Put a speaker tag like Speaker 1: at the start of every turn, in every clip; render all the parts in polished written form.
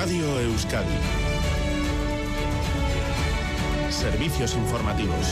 Speaker 1: Radio Euskadi. Servicios informativos.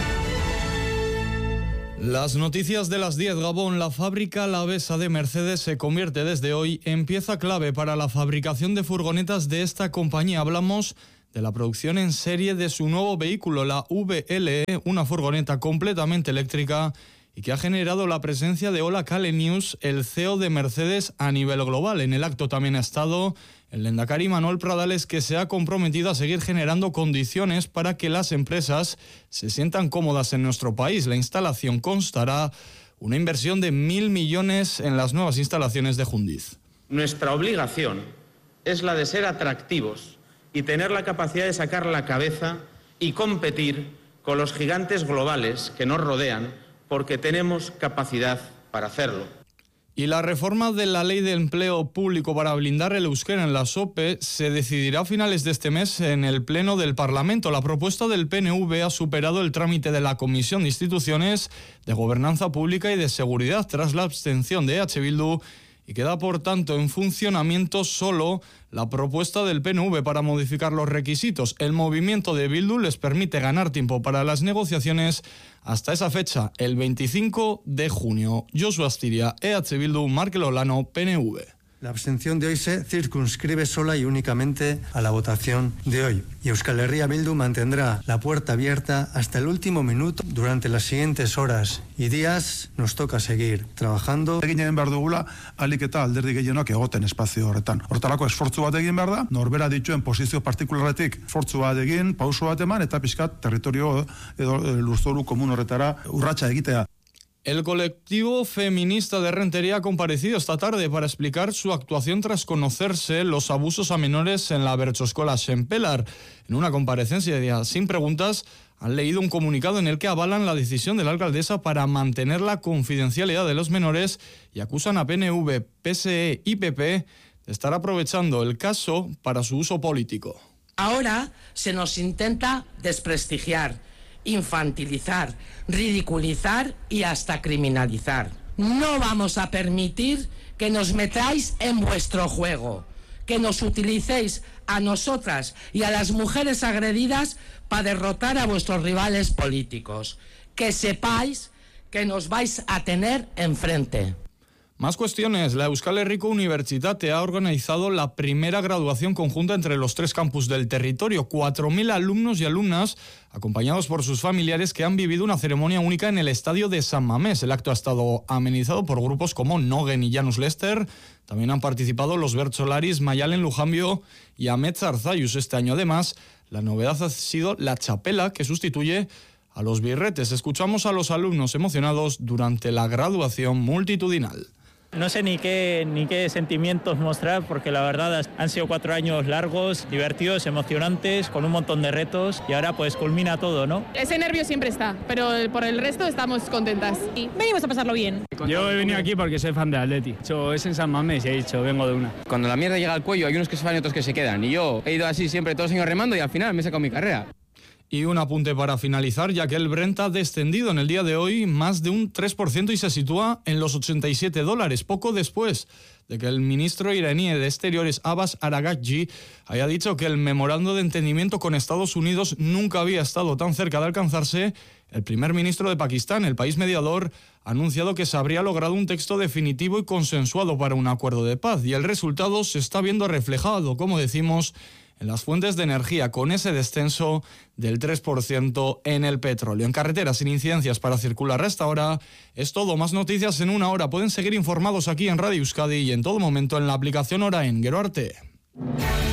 Speaker 2: Las noticias de las 10, Gabón. La fábrica Lavesa de Mercedes se convierte desde hoy en pieza clave para la fabricación de furgonetas de esta compañía. Hablamos de la producción en serie de su nuevo vehículo, la VLE, una furgoneta completamente eléctrica y que ha generado la presencia de Ola Källenius, el CEO de Mercedes a nivel global. En el acto también ha estado el lehendakari Manuel Pradales, que se ha comprometido a seguir generando condiciones para que las empresas se sientan cómodas en nuestro país. La instalación constará una inversión de 1.000 millones en las nuevas instalaciones de Jundiz.
Speaker 3: Nuestra obligación es la de ser atractivos y tener la capacidad de sacar la cabeza y competir con los gigantes globales que nos rodean, porque tenemos capacidad para hacerlo.
Speaker 2: Y la reforma de la Ley de Empleo Público para blindar el euskera en las OPE se decidirá a finales de este mes en el Pleno del Parlamento. La propuesta del PNV ha superado el trámite de la Comisión de Instituciones, de Gobernanza Pública y de Seguridad tras la abstención de EH Bildu, y queda por tanto en funcionamiento solo la propuesta del PNV para modificar los requisitos. El movimiento de Bildu les permite ganar tiempo para las negociaciones hasta esa fecha, el 25 de junio. Josu Astiria, EH Bildu, Markel Olano, PNV.
Speaker 4: La abstención de hoy se circunscribe sola y únicamente a la votación de hoy. Y Euskal Herria Bildu mantendrá la puerta abierta hasta el último minuto. Durante las siguientes horas y días nos toca seguir trabajando.
Speaker 5: Egin behar dugula, alik eta alderdi gehienoak egoten espazio horretan. Hortarako esfortzu bat egin behar da, norbera dituen posizio partikularretik esfortzu bat egin, pauso bat eman eta pixkat territorio edo lurzoru komun horretara urratsa egitea.
Speaker 2: El colectivo feminista de Rentería ha comparecido esta tarde para explicar su actuación tras conocerse los abusos a menores en la Bertsoskola Sempelar. En una comparecencia sin preguntas, han leído un comunicado en el que avalan la decisión de la alcaldesa para mantener la confidencialidad de los menores y acusan a PNV, PSE y PP de estar aprovechando el caso para su uso político.
Speaker 6: Ahora se nos intenta desprestigiar, infantilizar, ridiculizar y hasta criminalizar. No vamos a permitir que nos metáis en vuestro juego, que nos utilicéis a nosotras y a las mujeres agredidas para derrotar a vuestros rivales políticos. Que sepáis que nos vais a tener enfrente.
Speaker 2: Más cuestiones. La Euskal Herriko Unibertsitate ha organizado la primera graduación conjunta entre los 3 campus del territorio. 4.000 alumnos y alumnas, acompañados por sus familiares, que han vivido una ceremonia única en el estadio de San Mamés. El acto ha estado amenizado por grupos como Nogen y Janus Lester. También han participado los Bertsolaris Mayalen Lujambio y Ametz Arzayus este año. Además, la novedad ha sido la chapela, que sustituye a los birretes. Escuchamos a los alumnos emocionados durante la graduación multitudinal.
Speaker 7: No sé ni qué sentimientos mostrar, porque la verdad han sido 4 años largos, divertidos, emocionantes, con un montón de retos, y ahora pues culmina todo, ¿no?
Speaker 8: Ese nervio siempre está, pero por el resto estamos contentas. Venimos a pasarlo bien.
Speaker 9: Yo he venido aquí porque soy fan de Atleti. Es en San Mamés y he dicho, vengo de una.
Speaker 10: Cuando la mierda llega al cuello hay unos que se van y otros que se quedan, y yo he ido así siempre todos los años remando y al final me he sacado mi carrera.
Speaker 2: Y un apunte para finalizar, ya que el Brent ha descendido en el día de hoy más de un 3% y se sitúa en los $87, poco después de que el ministro iraní de Exteriores Abbas Araghchi haya dicho que el memorando de entendimiento con Estados Unidos nunca había estado tan cerca de alcanzarse. El primer ministro de Pakistán, el país mediador, ha anunciado que se habría logrado un texto definitivo y consensuado para un acuerdo de paz, y el resultado se está viendo reflejado, como decimos, en las fuentes de energía, con ese descenso del 3% en el petróleo. En carreteras sin incidencias para circular hasta ahora. Es todo. Más noticias en una hora. Pueden seguir informados aquí en Radio Euskadi y en todo momento en la aplicación Orain. Gero arte.